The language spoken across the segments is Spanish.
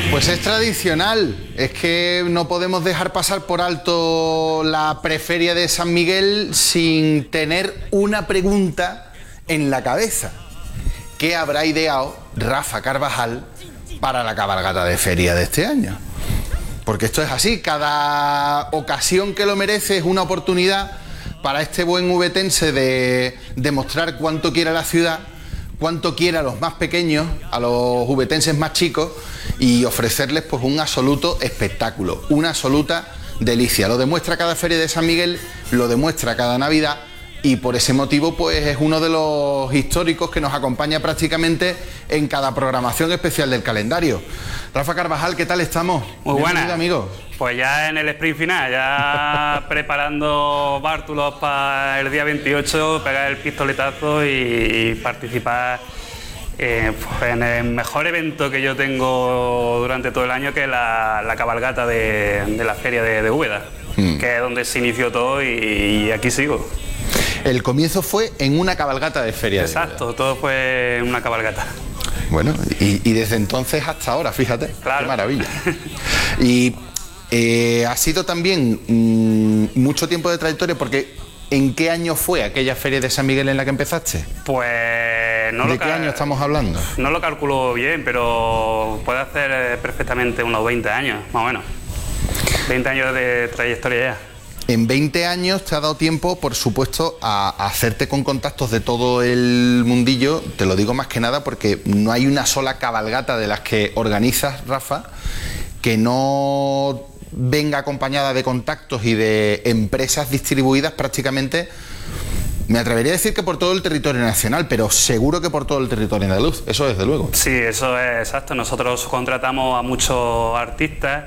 Pues es tradicional, es que no podemos dejar pasar por alto la preferia de San Miguel sin tener una pregunta en la cabeza. ¿Qué habrá ideado Rafa Carvajal para la cabalgata de feria de este año? Porque esto es así, cada ocasión que lo merece es una oportunidad para este buen ubetense de demostrar cuánto quiere a la ciudad, cuánto quiere a los más pequeños, a los ubetenses más chicos, y ofrecerles pues un absoluto espectáculo, una absoluta delicia. Lo demuestra cada feria de San Miguel, lo demuestra cada Navidad, y por ese motivo pues es uno de los históricos que nos acompaña prácticamente en cada programación especial del calendario. Rafa Carvajal, ¿qué tal estamos? Muy buenas, amigo. Pues ya en el sprint final, ya preparando bártulos para el día 28, pegar el pistoletazo y participar en el mejor evento que yo tengo durante todo el año, que es la cabalgata de la feria de Úbeda, que es donde se inició todo y aquí sigo. El comienzo fue en una cabalgata de feria. Exacto, todo fue en una cabalgata. Bueno, y desde entonces hasta ahora, fíjate, claro. Qué maravilla. Y ha sido también mucho tiempo de trayectoria, porque ¿en qué año fue aquella feria de San Miguel en la que empezaste? Pues no. ¿De qué año estamos hablando? No lo calculo bien, pero puede hacer perfectamente unos 20 años, más o menos. 20 años de trayectoria ya. En 20 años te ha dado tiempo, por supuesto, a hacerte con contactos de todo el mundillo. Te lo digo más que nada porque no hay una sola cabalgata de las que organizas, Rafa, que no venga acompañada de contactos y de empresas distribuidas prácticamente, me atrevería a decir que por todo el territorio nacional, pero seguro que por todo el territorio andaluz, eso desde luego. Sí, eso es exacto. Nosotros contratamos a muchos artistas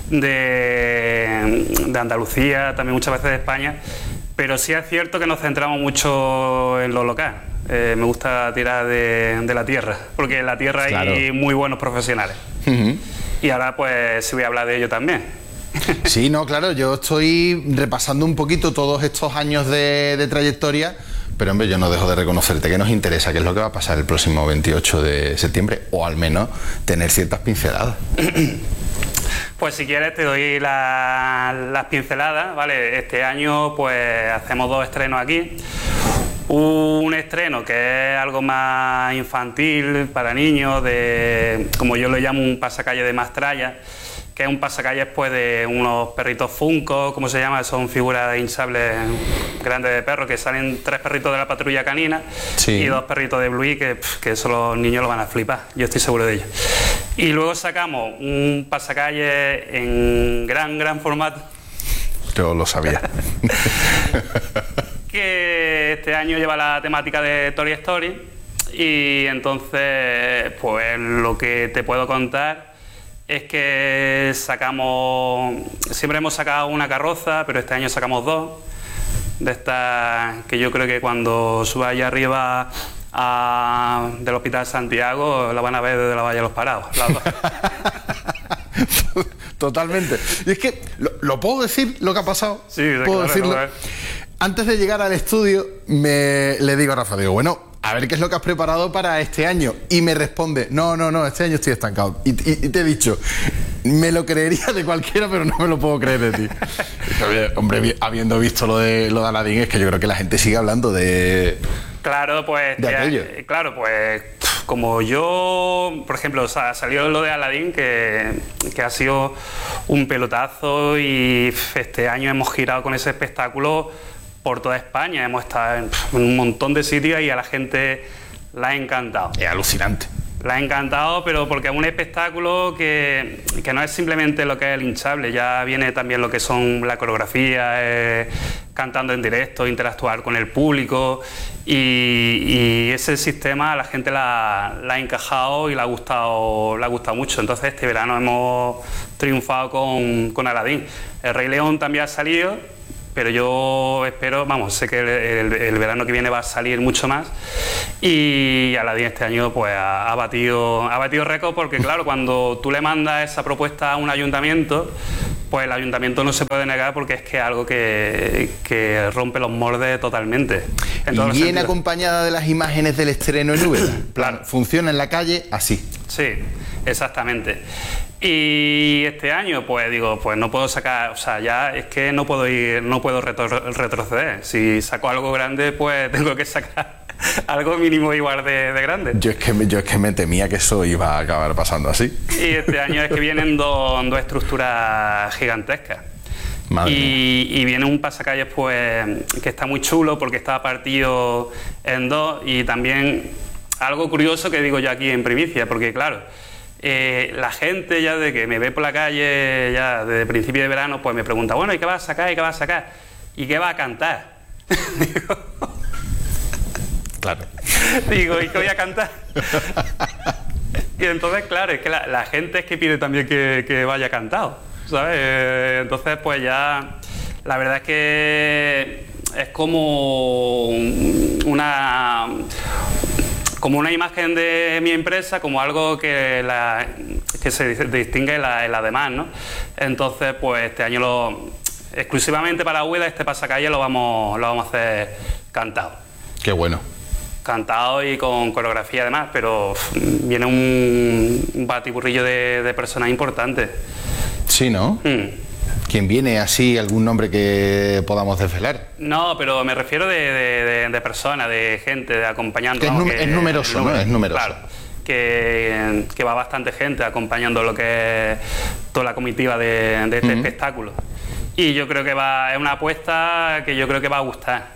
de Andalucía, también muchas veces de España, pero sí es cierto que nos centramos mucho en lo local. Me gusta tirar de la tierra, porque en la tierra claro. Hay muy buenos profesionales. Y ahora pues sí voy a hablar de ello también. Sí, no, claro, yo estoy repasando un poquito todos estos años de trayectoria, pero hombre, yo no dejo de reconocerte que nos interesa qué es lo que va a pasar el próximo 28 de septiembre, o al menos tener ciertas pinceladas. Pues si quieres te doy las pinceladas, ¿vale? Este año pues hacemos 2 estrenos aquí. Un estreno que es algo más infantil, para niños, como yo lo llamo, un pasacalle de Mastralla, que es un pasacalles pues de unos perritos Funko, ¿cómo se llama? Son figuras hinchables grandes de perros, que salen 3 perritos de la patrulla canina, sí. Y 2 perritos de Bluey, que eso los niños lo van a flipar, yo estoy seguro de ello. Y luego sacamos un pasacalles en gran formato. Yo lo sabía. Que este año lleva la temática de Toy Story, y entonces pues lo que te puedo contar es que siempre hemos sacado una carroza, pero este año sacamos 2 de estas, que yo creo que cuando suba allá arriba del Hospital Santiago la van a ver desde la Valle de los Parados, las 2. Totalmente. Y es que, ¿lo puedo decir lo que ha pasado? Sí, ¿puedo claro, decirlo? Antes de llegar al estudio, le digo a Rafa, bueno, a ver qué es lo que has preparado para este año. Y me responde, no, este año estoy estancado. Y te he dicho, me lo creería de cualquiera, pero no me lo puedo creer de ti. Hombre, habiendo visto lo de Aladdin, es que yo creo que la gente sigue hablando de... Claro, pues... de aquello. Claro, pues... Como yo, por ejemplo, salió lo de Aladdin, que ha sido un pelotazo, y este año hemos girado con ese espectáculo por toda España, hemos estado en un montón de sitios y a la gente la ha encantado. Es alucinante. La ha encantado, pero porque es un espectáculo que no es simplemente lo que es el hinchable, ya viene también lo que son la coreografía, cantando en directo, interactuar con el público, y ese sistema a la gente la ha encajado y le ha gustado mucho. Entonces este verano hemos triunfado con Aladdin. El Rey León también ha salido, pero yo espero, sé que el verano que viene va a salir mucho más, y Aladdin este año pues ha batido récord, porque claro, cuando tú le mandas esa propuesta a un ayuntamiento, pues el ayuntamiento no se puede negar, porque es que es algo que rompe los moldes totalmente. Y viene acompañada de las imágenes del estreno en Úbeda. Claro. Funciona en la calle así. Sí. Exactamente. Y este año, pues digo, pues no puedo sacar, o sea, ya es que no puedo retroceder. Si saco algo grande, pues tengo que sacar algo mínimo igual de grande. Yo es que me temía que eso iba a acabar pasando así. Y este año es que vienen dos estructuras gigantescas. Y viene un pasacalles pues que está muy chulo porque está partido en dos, y también algo curioso que digo yo aquí en primicia, porque claro, la gente ya de que me ve por la calle ya desde principio de verano, pues me pregunta, bueno, ¿y qué vas a sacar? ¿Y qué vas a sacar? ¿Y qué vas a cantar? Claro. Digo, ¿y qué voy a cantar? Y entonces, claro, es que la gente es que pide también que vaya cantado, ¿sabes? Entonces, pues ya, la verdad es que es como una imagen de mi empresa, como algo que se distingue en la demás, ¿no? Entonces, pues este año exclusivamente para Úbeda, este pasacalle lo vamos a hacer cantado. Qué bueno. Cantado y con coreografía además, pero viene un batiburrillo de personas importantes. Sí, ¿no? ¿Quién viene así? ¿Algún nombre que podamos desvelar? No, pero me refiero de personas, de gente, de acompañando. Es numeroso, ¿no? Es numeroso. Claro, que va bastante gente acompañando lo que es toda la comitiva de este espectáculo. Y yo creo que es una apuesta que yo creo que va a gustar.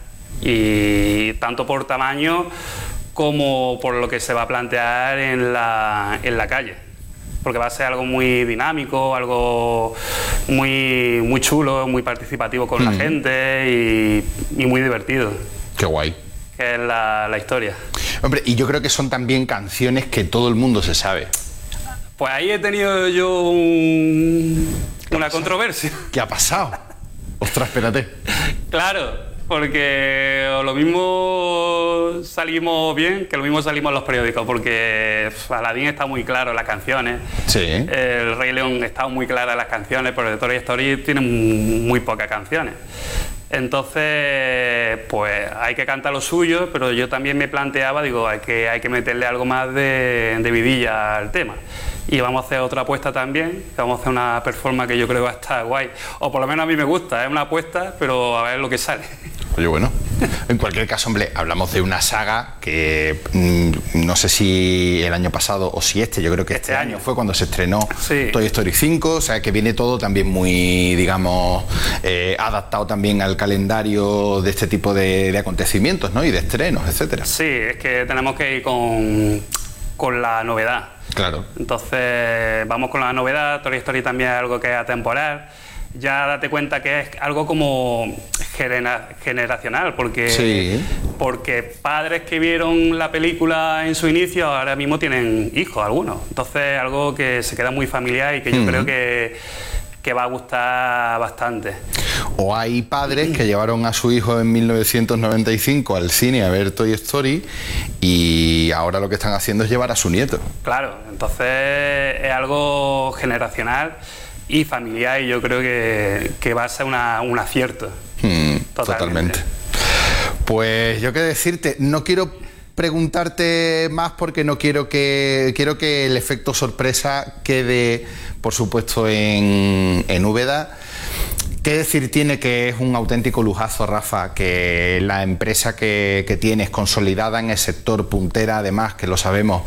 Y tanto por tamaño como por lo que se va a plantear en la calle, porque va a ser algo muy dinámico, algo muy chulo, muy participativo con la gente y muy divertido. Qué guay. Que es la historia. Hombre, y yo creo que son también canciones que todo el mundo se sabe. Pues ahí he tenido yo una controversia. ¿Qué ha pasado? Ostras, espérate. Claro. Porque lo mismo salimos bien, que lo mismo salimos en los periódicos, porque Aladdin está muy claro en las canciones, sí. El Rey León está muy claro en las canciones, pero de Toy Story tiene muy pocas canciones. Entonces, pues hay que cantar lo suyo, pero yo también me planteaba, digo, hay que meterle algo más de vidilla al tema. Y vamos a hacer otra apuesta también, vamos a hacer una performance que yo creo que va a estar guay, o por lo menos a mí me gusta, es una apuesta, pero a ver lo que sale. Oye, bueno, en cualquier caso, hombre, hablamos de una saga que no sé si el año pasado o si yo creo que este año fue cuando se estrenó Toy Story 5, o sea que viene todo también muy, digamos, adaptado también al calendario de este tipo de acontecimientos, ¿no? Y de estrenos, etcétera. Sí, es que tenemos que ir con la novedad. Claro. Entonces vamos con la novedad. Toy Story también es algo que es atemporal. Ya date cuenta que es algo como generacional, porque padres que vieron la película en su inicio ahora mismo tienen hijos algunos. Entonces algo que se queda muy familiar y que yo creo que va a gustar bastante. O hay padres que llevaron a su hijo en 1995 al cine a ver Toy Story y ahora lo que están haciendo es llevar a su nieto. Claro, entonces es algo generacional y familiar, y yo creo que va a ser un acierto. Totalmente. Pues yo qué decirte, no quiero preguntarte más porque quiero que el efecto sorpresa quede, por supuesto, en Úbeda. ¿Qué decir tiene que es un auténtico lujazo, Rafa, que la empresa que tienes consolidada en el sector, puntera además, que lo sabemos,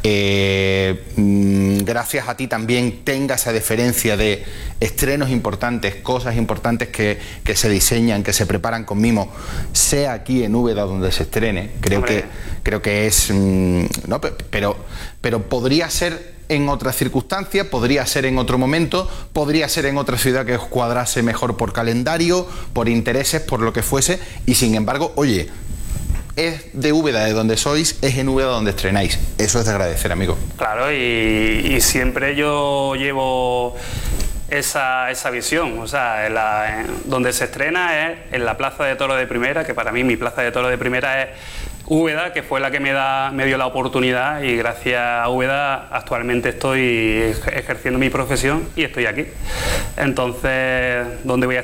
gracias a ti también tenga esa deferencia de estrenos importantes, cosas importantes que se diseñan, que se preparan con mimo, sea aquí en Úbeda donde se estrene? Creo que es... no, pero podría ser en otras circunstancias, podría ser en otro momento, podría ser en otra ciudad que os cuadrase mejor por calendario, por intereses, por lo que fuese, y sin embargo, oye, es de Úbeda de donde sois, es en Úbeda donde estrenáis. Eso es de agradecer, amigo. Claro, y siempre yo llevo esa visión, o sea, donde se estrena es en la Plaza de Toros de Primera, que para mí mi Plaza de Toros de Primera es Úbeda, que fue la que me dio la oportunidad, y gracias a Úbeda actualmente estoy ejerciendo mi profesión y estoy aquí. Entonces, ¿dónde voy a